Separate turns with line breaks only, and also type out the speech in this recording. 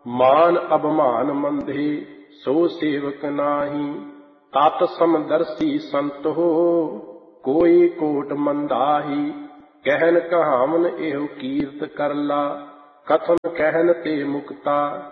ਮਾਨ ਅਭਮਾਨ ਮੰਦੇ ਸੋ ਸੇਵਕ ਨਾਹੀ। ਤਤ ਸਮਦਰਸੀ ਸੰਤ ਹੋ ਕੋਈ ਕੋਟ ਮੰਦਾਹੀ। ਕਹਿਨ ਕਹਾਵਨ ਇਹੋ ਕੀਰਤ ਕਰਲਾ ਕਥਨ ਕਹਿਨ ਤੇ ਮੁਕਤਾ।